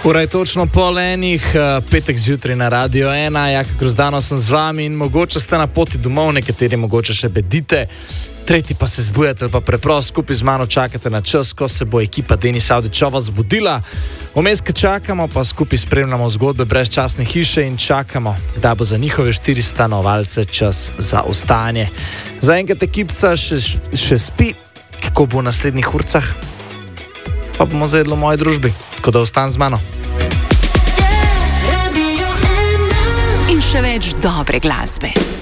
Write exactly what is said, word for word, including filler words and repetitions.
Ura je točno pol enih, petek zjutraj na Radio ena, Jaka Grozdano sem z vami in mogoče ste na poti domov, nekateri mogoče še bedite, tretji pa se zbujate ali pa preprosto skupaj z mano čakate na čas, ko se bo ekipa Denisa Avdićova zbudila. Vmes, ko čakamo, pa skupaj spremljamo zgodbe brezčasne hiše in čakamo, da bo za njihove štiri stanovalce čas za vstajanje. Zaenkrat ekipca še, še spi, kako bo v naslednjih urcah, pa bomo zajedli v moji družbi, tako da ostan z mano. In še več dobre glasbe.